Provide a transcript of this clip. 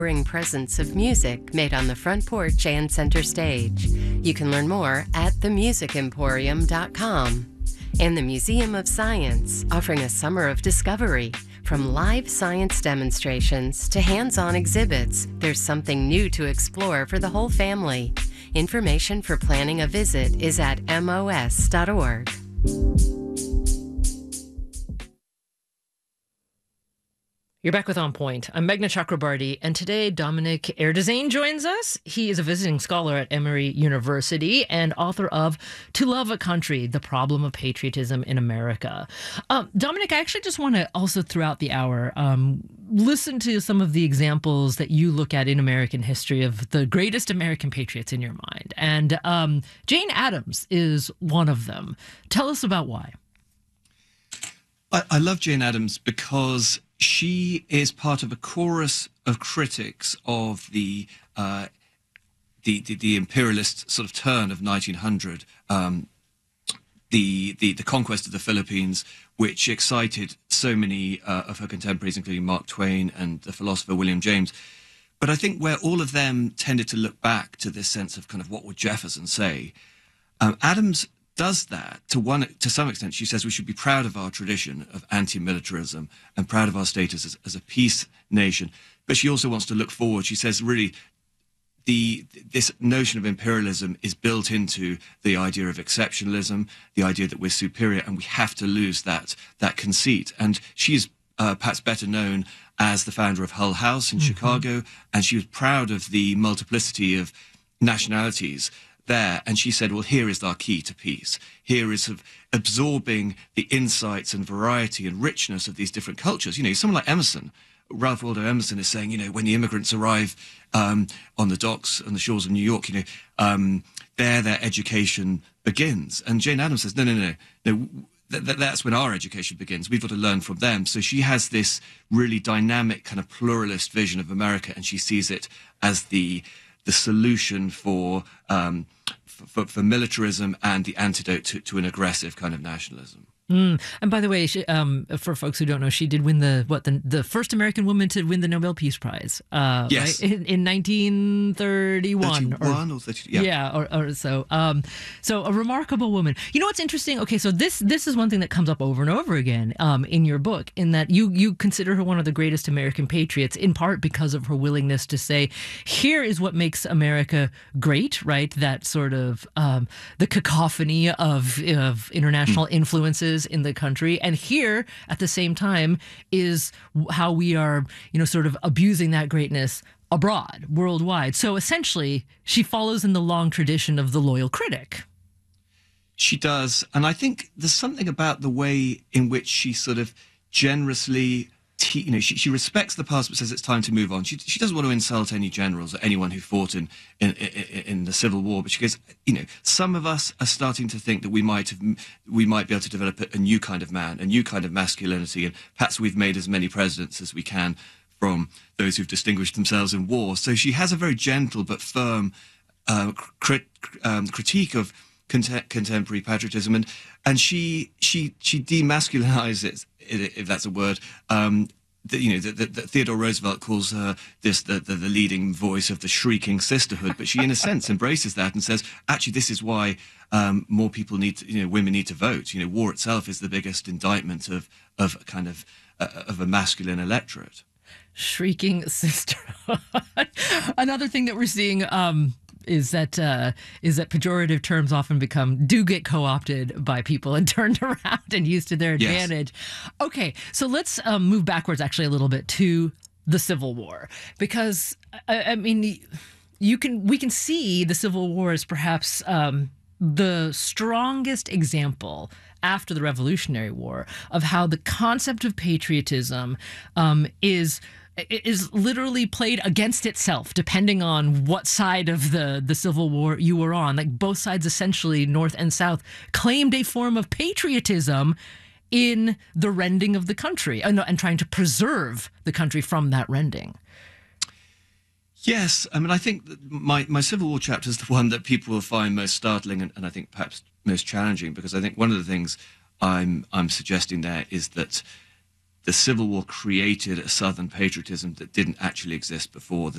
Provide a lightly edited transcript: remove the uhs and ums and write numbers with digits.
presence of music made on the front porch and center stage. You can learn more at themusicemporium.com. And the Museum of Science, offering a summer of discovery. From live science demonstrations to hands-on exhibits, there's something new to explore for the whole family. Information for planning a visit is at mos.org. You're back with On Point. I'm Meghna Chakrabarty, and today Dominic Erdőzény joins us. He is a visiting scholar at Emory University and author of To Love a Country, The Problem of Patriotism in America. Dominic, I actually just want to also throughout the hour listen to some of the examples that you look at in American history of the greatest American patriots in your mind. And Jane Addams is one of them. Tell us about why. I love Jane Addams because she is part of a chorus of critics of the imperialist sort of turn of 1900, the conquest of the Philippines, which excited so many of her contemporaries, including Mark Twain and the philosopher William James. But I think where all of them tended to look back to this sense of kind of what would Jefferson say, Addams does that to some extent. She says we should be proud of our tradition of anti-militarism and proud of our status as a peace nation. But she also wants to look forward. She says really this notion of imperialism is built into the idea of exceptionalism, the idea that we're superior, and we have to lose that conceit. And she's perhaps better known as the founder of Hull House in Chicago, and she was proud of the multiplicity of nationalities there, and she said, well, here is our key to peace. Here is absorbing the insights and variety and richness of these different cultures. You know, someone like Emerson, Ralph Waldo Emerson, is saying, you know, when the immigrants arrive on the docks, on the shores of New York, you know, their education begins. And Jane Addams says, no, that's when our education begins. We've got to learn from them. So she has this really dynamic kind of pluralist vision of America, and she sees it as the solution for militarism and the antidote to an aggressive kind of nationalism. And by the way, for folks who don't know, she did win the first American woman to win the Nobel Peace Prize. Yes, right? in 1931 or 30, yeah, or so. So a remarkable woman. You know what's interesting? Okay, so this is one thing that comes up over and over again in your book, in that you consider her one of the greatest American patriots, in part because of her willingness to say, here is what makes America great, right? That sort of the cacophony of international influences in the country, and here at the same time is how we are, you know, sort of abusing that greatness abroad, worldwide. So essentially, she follows in the long tradition of the loyal critic. She does, and I think there's something about the way in which she sort of generously, you know, she respects the past but says it's time to move on. She doesn't want to insult any generals or anyone who fought in the Civil War, but she goes, you know, some of us are starting to think that we might be able to develop a new kind of man, a new kind of masculinity, and perhaps we've made as many presidents as we can from those who've distinguished themselves in war. So she has a very gentle but firm critique of contemporary patriotism, and she demasculinizes, if that's a word. That Theodore Roosevelt calls her the leading voice of the shrieking sisterhood, but she in a sense embraces that and says, actually, this is why more people women need to vote. You know, war itself is the biggest indictment of a masculine electorate. Shrieking sisterhood. Another thing that we're seeing is that pejorative terms often do get co-opted by people and turned around and used to their advantage. Yes. Okay, so let's move backwards actually a little bit to the Civil War, because I mean, we can see the Civil War as perhaps the strongest example after the Revolutionary War of how the concept of patriotism is literally played against itself, depending on what side of the Civil War you were on. Like, both sides, essentially, North and South, claimed a form of patriotism in the rending of the country and trying to preserve the country from that rending. Yes, I mean, I think that my Civil War chapter is the one that people will find most startling and I think perhaps most challenging, because I think one of the things I'm suggesting there is that the Civil War created a Southern patriotism that didn't actually exist before.